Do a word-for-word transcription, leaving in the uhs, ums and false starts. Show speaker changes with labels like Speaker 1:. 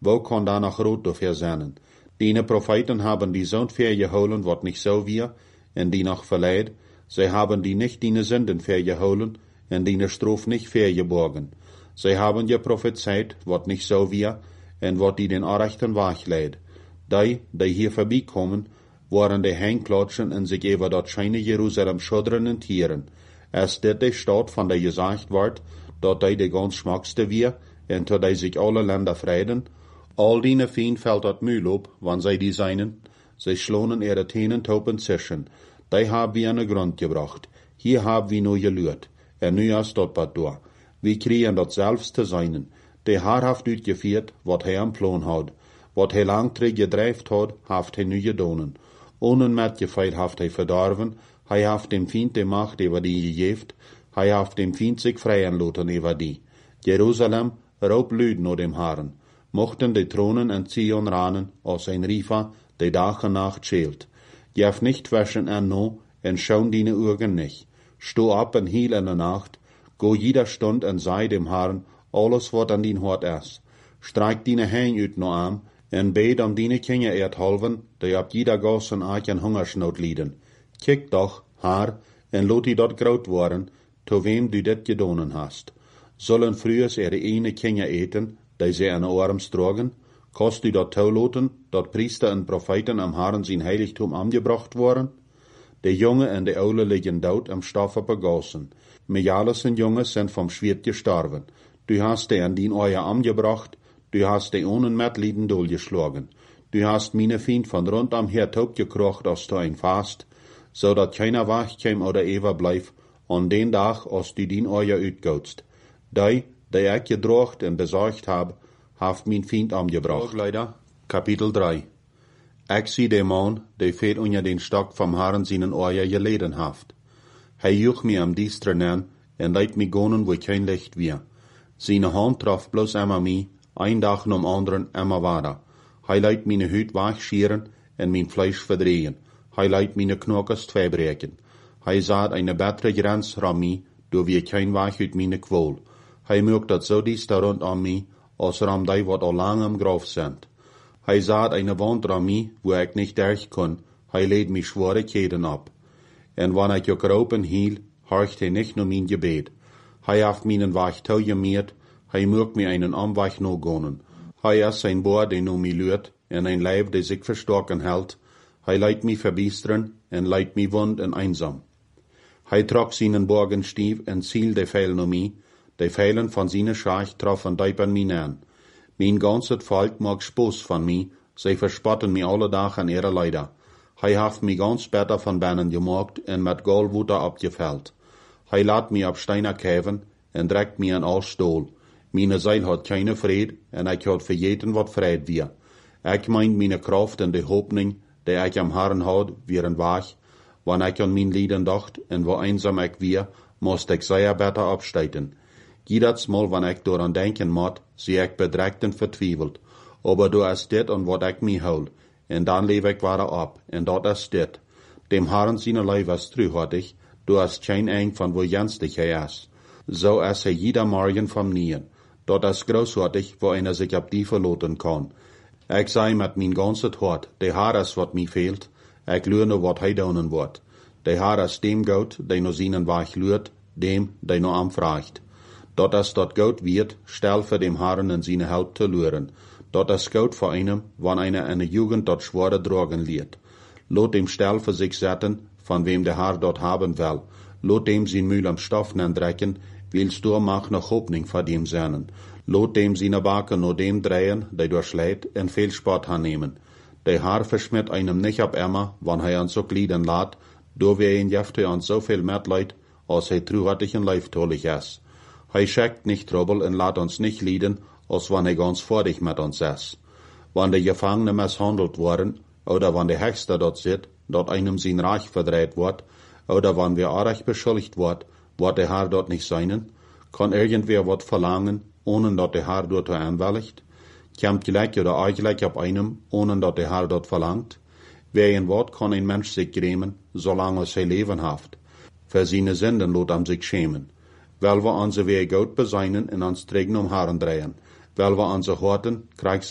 Speaker 1: Wo kann da noch Rot dafür sein? Die Propheten haben die Sohn vergeholen, wat nicht so wir, en die noch verleid. Sie haben die nicht die Sünden vergeholen, en die Strof nicht vergeborgen. Sie haben je prophezeit, wat nicht so wir, en wat die den Arrechten wachleid. Die, die hier vorbeikommen, waren die Hengklatschen en sich über dort scheine Jerusalem schuddern und tieren. Als dit de Stadt von der gesagt ward, dort die de ganz schmackste wir, en tot die sich alle Länder freiden, all die Fien fällt dat Mühl op, wann sie die seinen, sie schlonen ihre Tenen topen zischen, die hab wir an den Grund gebracht, hier hab wir nur gelührt, en nu ist dort bad door. Wir kriegen dat selbst zu seinen, die haarhaft uitgeführt, wat hij am Plan hat, wat hij lang terug gedreift hat, haft hij nu gedonen. Ohnen met gefeil haft hij verdorven, hij haft dem Feind die Macht über die gegeft, hij haft dem Feind sich freien lassen über die. Jerusalem, raub lüd no dem Haaren, mochten die Thronen en Zion ranen, als ein Rifa, die Tag und Nacht schält. Jef nicht waschen en no, en schaun die Augen nicht. Sto ab en hiel in der Nacht, go jeder Stund en sei dem Haaren, alles wat an din Hort is. Streik dine Hein uit no aan, en bed om dine Kinder erdhalven, die ab jeder Gas en Eich en Hungersnood lieden. Kijk doch, haar, en lot die dort groot worden, to wem du dit gedonen hast. Sollen frühers ihre ene Kinder eten, die sie an Orms drogen? Kost du dort touloten, dort Priester en Propheten am Haaren zijn Heiligtum angebracht worden? De Junge en de Oude liggen dood am Stoff begossen. Mejales en Junge sind vom Schwert gestorben. Du hast die an din Euer angebracht, du hast die ohnen met Lieden durchgeschlagen. Du hast meine Feind von rund am her taub gekrocht, als du ein Fast, so dat keiner wach käm oder ever bleif, an den Tag, als du din Euer uitgootst. Die, die ich gedrocht en besorgt hab, haft mein Feind angebracht. Leider, Kapitel drei. Ich zie de Mann, de feet unter den Stock vom Haaren seinen Euer geleden haft. Hij juch mi am Diestre nen, en leit mi gonen, wo kein Licht wir. Seine Hand traf bloß immer mi, ein Tag nom anderen immer weiter. Hij leit meine Hüt wachschieren en mein Fleisch verdrehen. Hij leit meine Knockers tweebreken. Hij zaad eine bessere Grenz ram mi, do wir kein Wach uit meine Quol. Hij mögt dat so dies da rund an mi, als ram die wat al lang am Graf sind. Hij zaad eine Wand ram mi, wo ich nicht durch kon. Hij leed mi schwere Keden ab. En wann ich ook ropen hiel, horcht hij nicht nur mein Gebet. Hij haft meinen Wach tau gemiert, hij mögt mi einen Amwach no gonen. Hij is sein Boer, die no mi lürt, en ein Leib, die sich verstorken hält. Hij leit mi verbiesteren, en leit mi wund en einsam. Hij trok seinen Borgenstief en ziel de Pfeil no mi, de Pfeilen von seine Schach troffen deipern mi an. Mein ganzes Volk mag Spaß von mi, sie verspotten mi alle Tag an ihre Leider. Hij haft mi ganz beter von Bennen gemacht en met Goldwuter abgefällt. Hij laat mi ab Steiner käven en dreckt mi an all Stohl. Meine Seil hat keine Fried en ich hat für jeden wat Fried wir. Ich meint meine Kraft en de Hoffnung, die ich am Herrn had, wieren wach. Wann ich an mein Lieden dacht en wo einsam ich wir, most ich sehr beter absteiten. Jedes Mal, wenn ich daran denken moet, sie ich bedreckt en vertwiebelt. Aber du ist dit an wat ich mi hol. En dan leef ik weer ab, en dat is dit. Dem Herrn seine Leib is truhartig, du hast kein eng van wo jenstig hij is. So is hij jeder Morgen vom Nien. Dat is großartig, wo einer sich ab die verloten kann. Ich sei mit mein ganzes Hort, de Herr is wat mi fehlt, ich lühr nur wat hij donen wird. De Herr is dem Gott, der no seinen Wach lührt, dem, der no anfragt. Dat is dat Gott wird, stel für dem Herrn in seine Help zu lühren. Dat is Gott für einem, wann einer eine Jugend dort schwere Drogen liert. Lot dem Stell für sich setzen, von wem der Herr dort haben will. Lot dem sie Mühl am Stoff drecken, willst du mach noch Hoffnung vor dem seinen. Lot dem seine Backe nur dem drehen, der durchschlägt, en viel Sport annehmen. Der Herr verschmiert einem nicht ab immer, wann er an so gliedern lädt, do wir ihn jefte an so viel Mitleid, als er truhartig und leiftolig ist. Er schickt nicht Trouble und lädt uns nicht lieden, als wann er ganz vordig mit uns ist. Wann der Gefangene misshandelt worden, oder wann der Hexter dort sitzt, dort einem sein Reich verdreht wird, oder wann wir Arrecht beschuldigt wird, wird der Herr dort nicht seinen, kann irgendwer wat verlangen, ohne dass der Herr dort anwilligt, kommt gleich oder eigentlich ab einem, ohne dass der Herr dort verlangt. Wer ein Wort kann ein Mensch sich grämen, solange es sein Leben haft. Für seine Sünden lot am sich schämen. Weil wir unsere Wege gut beseinen und uns trägen um Haaren drehen. Weil wir unsere Horten, kriegst